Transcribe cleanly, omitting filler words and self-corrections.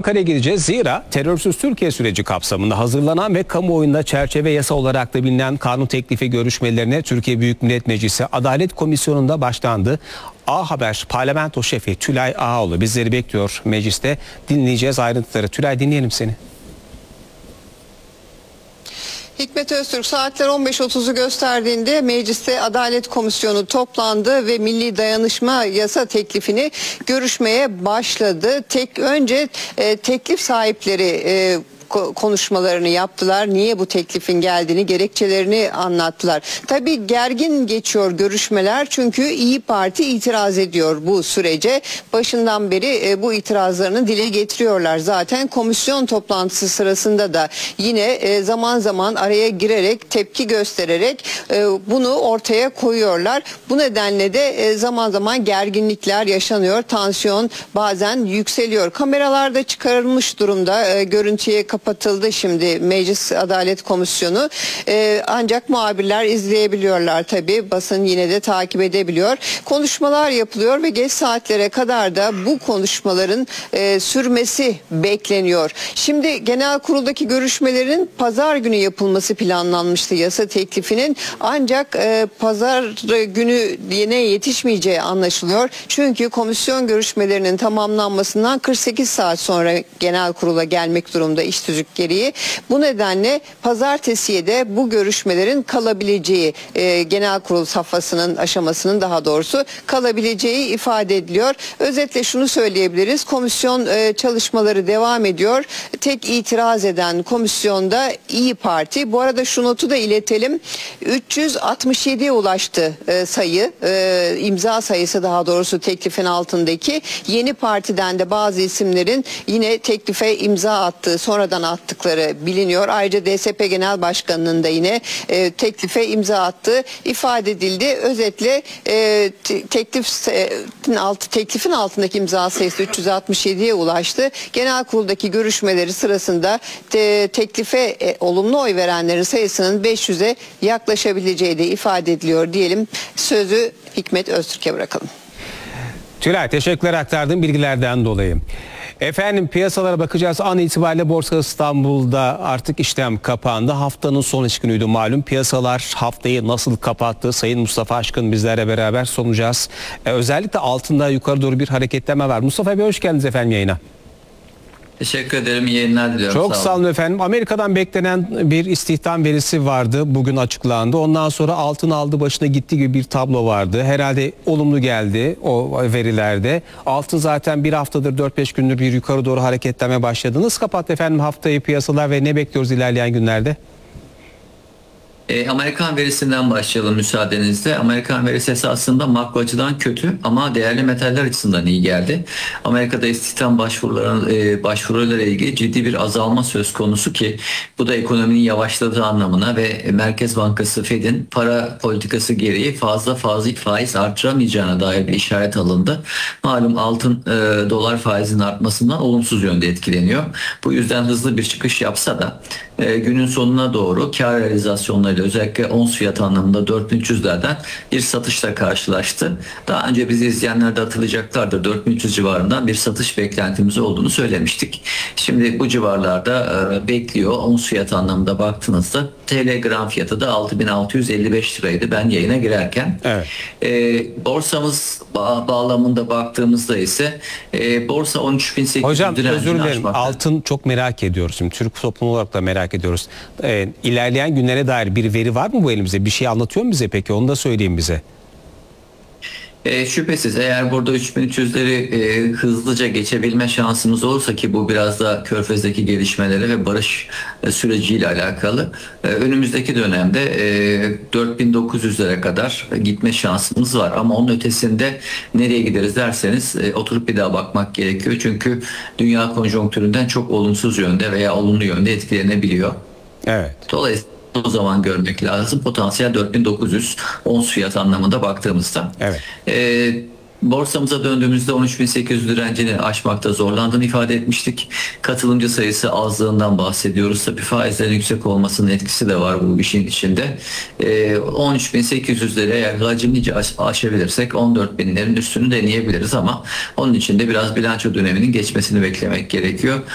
Ankara'ya gideceğiz. Zira terörsüz Türkiye süreci kapsamında hazırlanan ve kamuoyunda çerçeve yasa olarak da bilinen kanun teklifi görüşmelerine Türkiye Büyük Millet Meclisi Adalet Komisyonu'nda başlandı. A Haber Parlamento Şefi Tülay Ağaoğlu bizleri bekliyor mecliste. Dinleyeceğiz ayrıntıları. Tülay, dinleyelim seni. Hikmet Öztürk, saatler 15.30'u gösterdiğinde mecliste Adalet Komisyonu toplandı ve Milli Dayanışma Yasa teklifini görüşmeye başladı. Önce teklif sahipleri konuşmalarını yaptılar. Niye bu teklifin geldiğini, gerekçelerini anlattılar. Tabii gergin geçiyor görüşmeler çünkü İYİ Parti itiraz ediyor bu sürece. Başından beri bu itirazlarını dile getiriyorlar. Zaten komisyon toplantısı sırasında da yine zaman zaman araya girerek, tepki göstererek bunu ortaya koyuyorlar. Bu nedenle de zaman zaman gerginlikler yaşanıyor. Tansiyon bazen yükseliyor. Kameralarda çıkarılmış durumda. Görüntüye kapatıldı şimdi Meclis Adalet Komisyonu. Ancak muhabirler izleyebiliyorlar tabii. Basın yine de takip edebiliyor. Konuşmalar yapılıyor ve geç saatlere kadar da bu konuşmaların sürmesi bekleniyor. Şimdi genel kuruldaki görüşmelerin pazar günü yapılması planlanmıştı yasa teklifinin. Ancak pazar günü yine yetişmeyeceği anlaşılıyor. Çünkü komisyon görüşmelerinin tamamlanmasından 48 saat sonra genel kurula gelmek durumda iş tüzük gereği. Bu nedenle pazartesiye de bu görüşmelerin kalabileceği, genel kurul safhasının aşamasının daha doğrusu kalabileceği ifade ediliyor. Özetle şunu söyleyebiliriz. Komisyon çalışmaları devam ediyor. Tek itiraz eden komisyonda İYİ Parti. Bu arada şu notu da iletelim. 367'ye ulaştı sayı. İmza sayısı daha doğrusu teklifin altındaki. Yeni Parti'den de bazı isimlerin yine teklife imza attığı, sonradan attıkları biliniyor. Ayrıca DSP Genel Başkanı'nın da yine teklife imza attığı ifade edildi. Özetle teklifin altındaki imza sayısı 367'ye ulaştı. Genel kuruldaki görüşmeleri sırasında teklife olumlu oy verenlerin sayısının 500'e yaklaşabileceği de ifade ediliyor diyelim. Sözü Hikmet Öztürk'e bırakalım. Tülay, teşekkürler aktardığın bilgilerden dolayı. Efendim, piyasalara bakacağız. An itibariyle Borsa İstanbul'da artık işlem kapandı. Haftanın son iş günüydü malum. Piyasalar haftayı nasıl kapattı? Sayın Mustafa Aşkın bizlerle beraber soracağız. Özellikle altında yukarı doğru bir hareketleme var. Mustafa Bey, hoş geldiniz efendim yayına. Teşekkür ederim. İyi yayınlar diliyorum. Çok sağ olun efendim. Amerika'dan beklenen bir istihdam verisi vardı. Bugün açıklandı. Ondan sonra altın aldı başına gitti gibi bir tablo vardı. Herhalde olumlu geldi o verilerde. Altın zaten bir haftadır 4-5 gündür bir yukarı doğru hareketlenmeye başladı. Nasıl kapattı efendim haftayı piyasalar ve ne bekliyoruz ilerleyen günlerde? Amerikan verisinden başlayalım müsaadenizle. Amerikan verisi esasında makro açıdan kötü ama değerli metaller açısından iyi geldi. Amerika'da istihdam başvurularıyla ilgili ciddi bir azalma söz konusu ki bu da ekonominin yavaşladığı anlamına ve Merkez Bankası Fed'in para politikası gereği fazla faiz artıramayacağına dair bir işaret alındı. Malum altın dolar faizinin artmasından olumsuz yönde etkileniyor. Bu yüzden hızlı bir çıkış yapsa da günün sonuna doğru kar realizasyonlarıyla özellikle ons fiyatı anlamında 4300'lerden bir satışla karşılaştı. Daha önce bizi izleyenler de hatırlayacaklardır. 4300 civarından bir satış beklentimiz olduğunu söylemiştik. Şimdi bu civarlarda bekliyor. Ons fiyatı anlamında baktığınızda TL gram fiyatı da 6655 liraydı ben yayına girerken. Evet. Borsamız bağlamında baktığımızda ise borsa 13.800 Hocam özür dilerim. Altın çok merak ediyoruz. Şimdi Türk toplumu olarak da merak ediyoruz. İlerleyen günlere dair bir veri var mı bu elimizde? Bir şey anlatıyor mu bize peki? Onu da söyleyin bize. Şüphesiz eğer burada 3300'leri hızlıca geçebilme şansımız olursa ki bu biraz da Körfez'deki gelişmeleri ve barış süreciyle alakalı önümüzdeki dönemde 4900'lere kadar gitme şansımız var ama onun ötesinde nereye gideriz derseniz oturup bir daha bakmak gerekiyor çünkü dünya konjonktüründen çok olumsuz yönde veya olumlu yönde etkilenebiliyor. Evet. Dolayısıyla o zaman görmek lazım. Potansiyel 4900 ons fiyat anlamında baktığımızda. Evet. Borsamıza döndüğümüzde 13.800 direncini aşmakta zorlandığını ifade etmiştik. Katılımcı sayısı azlığından bahsediyoruz. Tabii faizlerin yüksek olmasının etkisi de var bu işin içinde. 13.800'leri eğer hacimlice aşabilirsek 14.000'lerin üstünü deneyebiliriz ama onun için de biraz bilanço döneminin geçmesini beklemek gerekiyor.